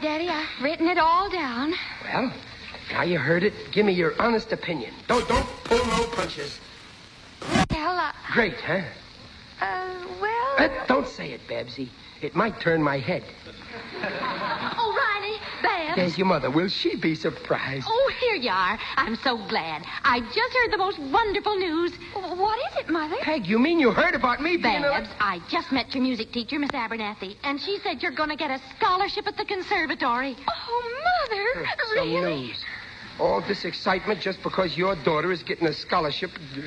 Daddy. I've written it all down. Well, now you heard it. Give me your honest opinion. Don't pull no punches. Well, Great, huh? well... Don't say it, Babsy. It might turn my head. Oh, Riley, Babs. There's your mother. Will she be surprised? Oh, here you are. I'm so glad. I just heard the most wonderful news. What is it, Mother? Peg, you mean you heard about me being Babs, I just met your music teacher, Miss Abernathy, and she said you're going to get a scholarship at the conservatory. Oh, Mother. Some Really? news. All this excitement just because your daughter is getting a scholarship.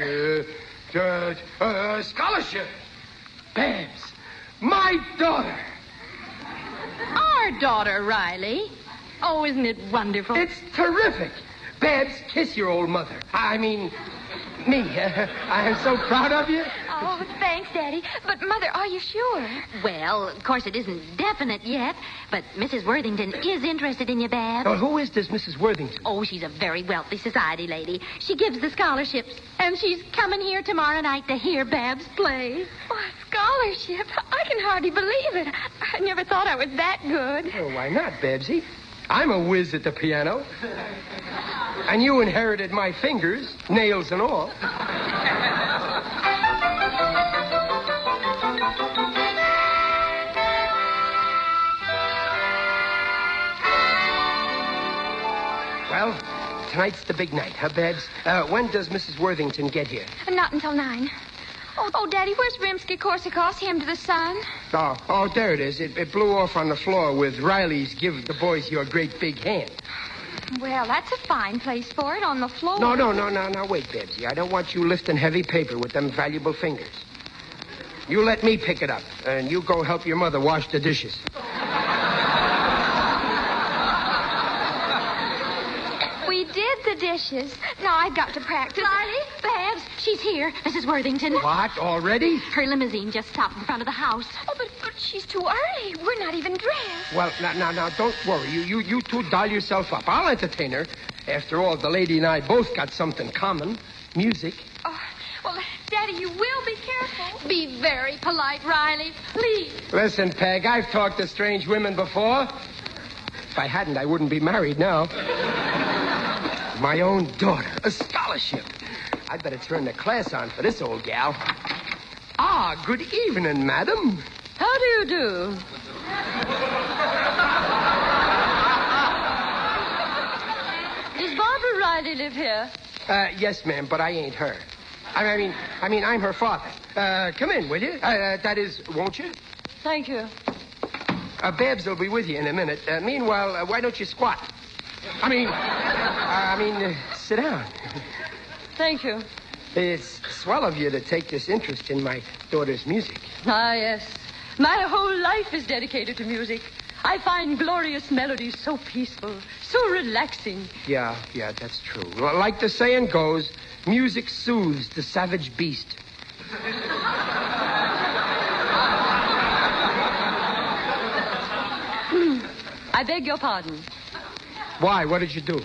Scholarship? Babs, my daughter. Our daughter, Riley. Oh, isn't it wonderful? It's terrific. Babs, kiss your old mother. I mean, me. I am so proud of you. Oh, thanks, Daddy. But, Mother, are you sure? Well, of course, it isn't definite yet, but Mrs. Worthington is interested in you, Babs. Oh, who is this Mrs. Worthington? Oh, she's a very wealthy society lady. She gives the scholarships, and she's coming here tomorrow night to hear Babs play. Oh, a scholarship. I can hardly believe it. I never thought I was that good. Oh, why not, Babsy? I'm a whiz at the piano. And you inherited my fingers, nails and all. Well, tonight's the big night, huh, Babs? When does Mrs. Worthington get here? Not until 9. Oh, Daddy, where's Rimsky-Korsakos, Hymn to the Sun? Oh, there it is. It blew off on the floor with Riley's Give the Boys Your Great Big Hand. Well, that's a fine place for it, on the floor. No, wait, Babsy. I don't want you lifting heavy paper with them valuable fingers. You let me pick it up, and you go help your mother wash the dishes. We did the dishes. Now I've got to practice. Riley, Babs, she's here. Mrs. Worthington. What, already? Her limousine just stopped in front of the house. Oh, but she's too early. We're not even dressed. Well, now, don't worry. You two doll yourself up. I'll entertain her. After all, the lady and I both got something common. Music. Oh, well, Daddy, you will be careful. Be very polite, Riley. Please. Listen, Peg, I've talked to strange women before. If I hadn't, I wouldn't be married now. My own daughter. A scholarship. I'd better turn the class on for this old gal. Ah, good evening, madam. How do you do? Does Barbara Riley live here? Yes, ma'am, but I ain't her. I mean, I'm her father. Come in, will you? That is, won't you? Thank you. Babs will be with you in a minute. Meanwhile, why don't you squat? Sit down. Thank you. It's swell of you to take this interest in my daughter's music. Ah, yes. My whole life is dedicated to music. I find glorious melodies so peaceful, so relaxing. Yeah, that's true. Well, like the saying goes, music soothes the savage beast. I beg your pardon. Why? What did you do?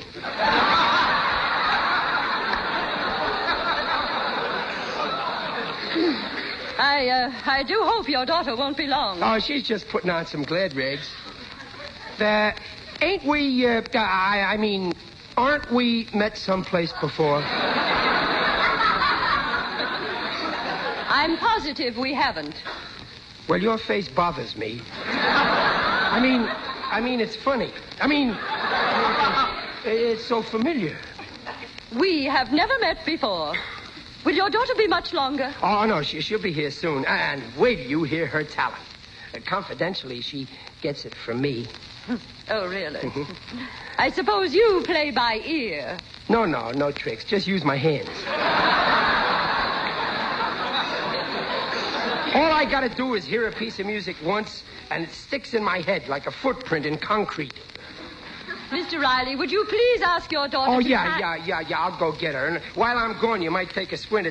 I do hope your daughter won't be long. Oh, she's just putting on some glad rags. Ain't we, aren't we met someplace before? I'm positive we haven't. Well, your face bothers me. It's funny. It's so familiar. We have never met before. Will your daughter be much longer? Oh, no, she'll be here soon. And wait till you hear her talent. Confidentially, she gets it from me. Oh, really? I suppose you play by ear. No tricks. Just use my hands. All I gotta do is hear a piece of music once, and it sticks in my head like a footprint in concrete. Mr. Riley, would you please ask your daughter Oh, to... yeah, I'll go get her. And while I'm gone, you might take a squint at